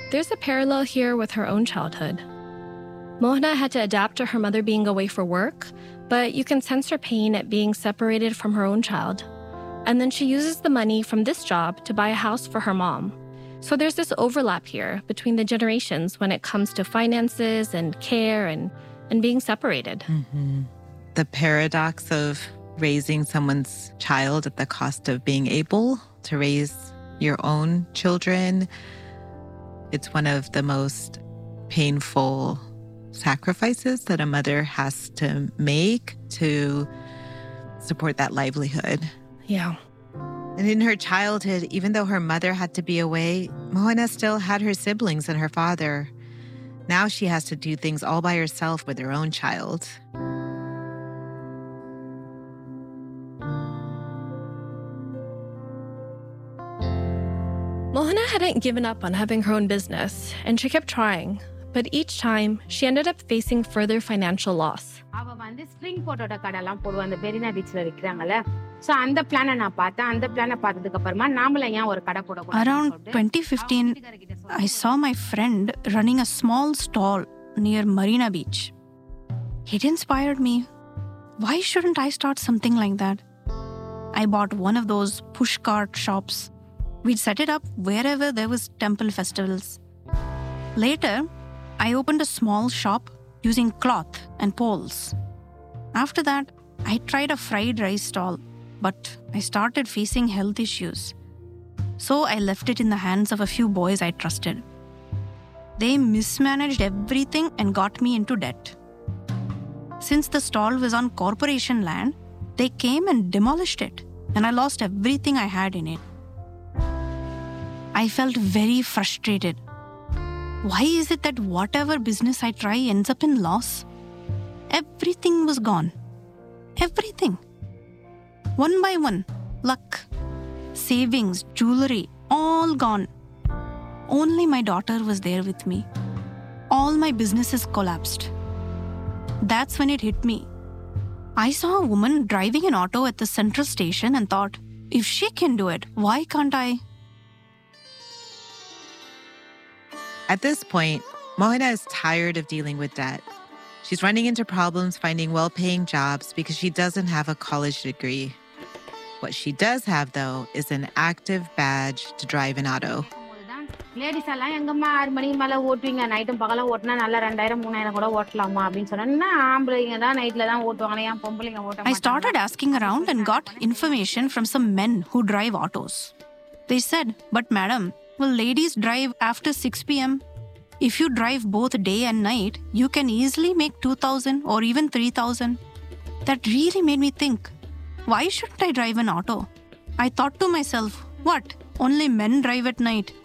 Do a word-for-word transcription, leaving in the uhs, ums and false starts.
there's a parallel here with her own childhood. Mohana had to adapt to her mother being away for work, but you can sense her pain at being separated from her own child. And then she uses the money from this job to buy a house for her mom. So there's this overlap here between the generations when it comes to finances and care and, and being separated. Mm-hmm. The paradox of raising someone's child at the cost of being able to raise your own children. It's one of the most painful sacrifices that a mother has to make to support that livelihood. Yeah. And in her childhood, even though her mother had to be away, Mohana still had her siblings and her father. Now she has to do things all by herself with her own child. Mohana hadn't given up on having her own business, and she kept trying. But each time, she ended up facing further financial loss. அவ வந்து spring போட்டோட கடைலாம் போடுவா அந்த பெரினா பீச்ல விக்கிறாங்கல so அந்த பிளானை நான் பார்த்தேன் அந்த பிளானை பார்த்ததுக்கு அப்புறமா நாமல ஏன் ஒரு கடை போட கூடாது Around twenty fifteen I saw my friend running a small stall near Marina Beach. It inspired me. Why shouldn't I start something like that? I bought one of those push cart shops. We'd set it up wherever there was temple festivals. Later, I opened a small shop using cloth and poles. After that, I tried a fried rice stall, but I started facing health issues. So I left it in the hands of a few boys I trusted. They mismanaged everything and got me into debt. Since the stall was on corporation land, they came and demolished it, and I lost everything I had in it. I felt very frustrated. Why is it that whatever business I try ends up in loss? Everything was gone. Everything. One by one. Luck, savings, jewelry, all gone. Only my daughter was there with me. All my businesses collapsed. That's when it hit me. I saw a woman driving an auto at the central station and thought, if she can do it, why can't I? At this point, Mohana is tired of dealing with debt. She's running into problems finding well-paying jobs because she doesn't have a college degree. What she does have, though, is an active badge to drive an auto. Ladies எல்லாம் எங்கம்மா ஆறு மணிக்கு மேல ஓட்டுவீங்க நைட்டும் பகலும் ஓட்டினா நல்லா ரெண்டாயிரம் மூணாயிரம் கூட ஓட்டலாமா அப்படின்னு சொன்னா ஆம்பளைங்க தான் நைட்ல தான் ஓட்டுவாங்க ஏன் பொம்பளைங்க ஓட்ட I started asking around and got information from some men who drive autos. They said, but madam, will ladies drive after six p.m.? If you drive both day and night, you can easily make two thousand or even three thousand. That really made me think, why shouldn't I drive an auto? I thought to myself, what? Only men drive at night.